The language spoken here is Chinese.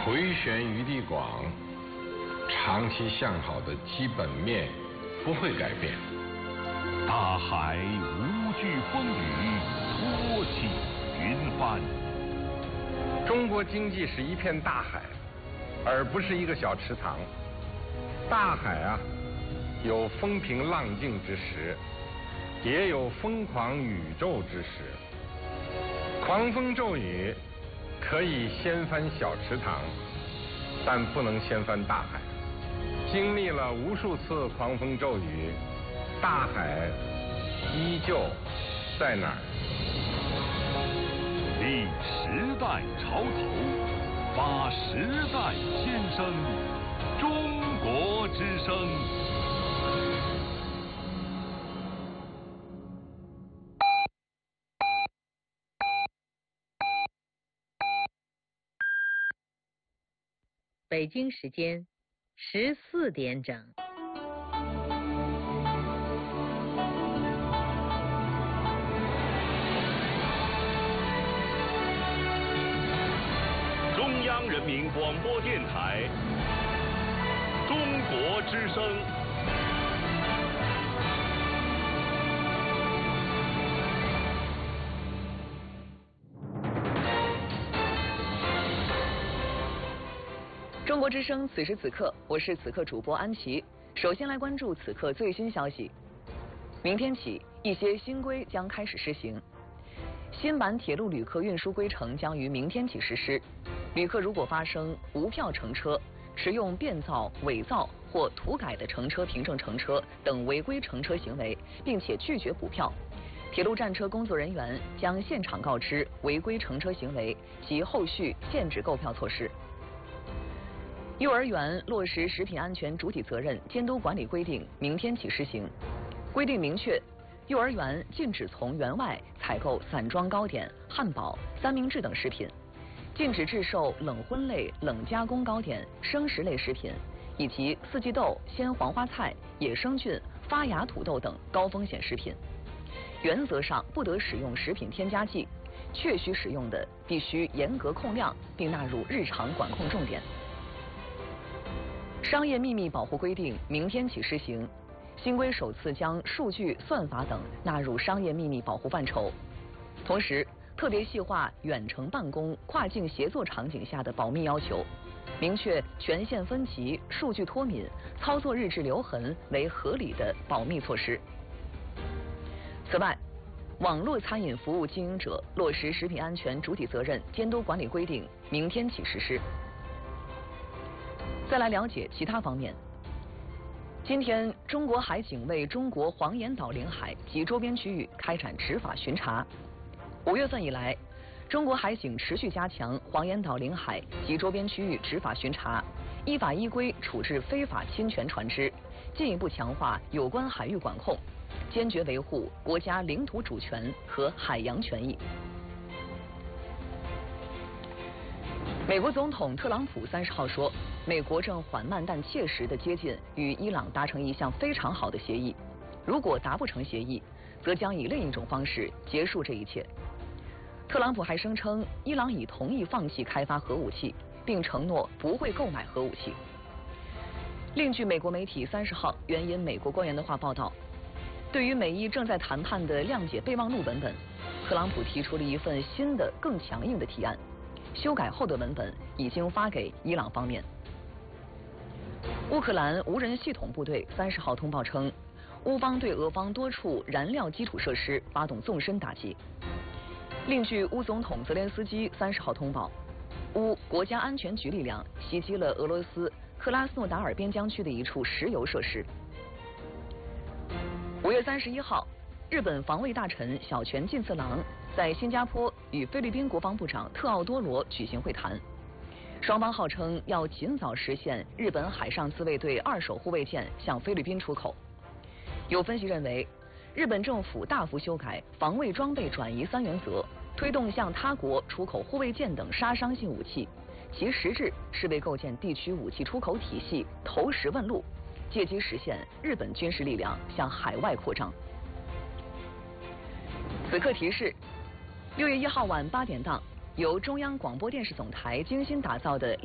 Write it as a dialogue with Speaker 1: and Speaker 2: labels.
Speaker 1: 回旋余地广，长期向好的基本面不会改变。
Speaker 2: 大海无惧风雨，托起云帆。
Speaker 1: 中国经济是一片大海，而不是一个小池塘。大海啊，有风平浪静之时，也有疯狂宇宙之时。狂风骤雨可以掀翻小池塘，但不能掀翻大海。经历了无数次狂风骤雨，大海依旧在那儿。
Speaker 2: 立时代潮头，发时代先声，中国之声。
Speaker 3: 北京时间14点整。
Speaker 2: 中央人民广播电台，中国之声。
Speaker 4: 中国之声，此时此刻，我是此刻主播安琪。首先来关注此刻最新消息。明天起，一些新规将开始施行。新版铁路旅客运输规程将于明天起实施。旅客如果发生无票乘车、持用变造、伪造或涂改的乘车凭证乘车等违规乘车行为，并且拒绝补票，铁路站车工作人员将现场告知违规乘车行为及后续限制购票措施。幼儿园落实食品安全主体责任监督管理规定明天起施行。规定明确，幼儿园禁止从园外采购散装糕点、汉堡、三明治等食品，禁止制售冷荤类、冷加工糕点、生食类食品，以及四季豆、鲜黄花菜、野生菌、发芽土豆等高风险食品。原则上不得使用食品添加剂，确需使用的必须严格控量，并纳入日常管控重点。商业秘密保护规定明天起施行，新规首次将数据、算法等纳入商业秘密保护范畴，同时特别细化远程办公、跨境协作场景下的保密要求，明确权限分歧、数据脱敏、操作日志留痕为合理的保密措施。此外，网络餐饮服务经营者落实食品安全主体责任监督管理规定明天起实施。再来了解其他方面。今天，中国海警为中国黄岩岛领海及周边区域开展执法巡查。5月份以来，中国海警持续加强黄岩岛领海及周边区域执法巡查，依法依规处置非法侵权船只，进一步强化有关海域管控，坚决维护国家领土主权和海洋权益。美国总统特朗普30号说，美国正缓慢但切实地接近与伊朗达成一项非常好的协议，如果达不成协议，则将以另一种方式结束这一切。特朗普还声称，伊朗已同意放弃开发核武器，并承诺不会购买核武器。另据美国媒体30号援引美国官员的话报道，对于美伊正在谈判的谅解备忘录文本，特朗普提出了一份新的、更强硬的提案。修改后的文本已经发给伊朗方面。乌克兰无人系统部队30号通报称，乌方对俄方多处燃料基础设施发动纵深打击。另据乌总统泽连斯基30号通报，乌国家安全局力量袭击了俄罗斯克拉斯诺达尔边疆区的一处石油设施。5月31号，日本防卫大臣小泉进次郎在新加坡与菲律宾国防部长特奥多罗举行会谈，双方号称要尽早实现日本海上自卫队2艘护卫舰向菲律宾出口。有分析认为，日本政府大幅修改防卫装备转移3原则，推动向他国出口护卫舰等杀伤性武器，其实质是为构建地区武器出口体系投石问路，借机实现日本军事力量向海外扩张。此刻提示：6月1号晚8点档，由中央广播电视总台精心打造的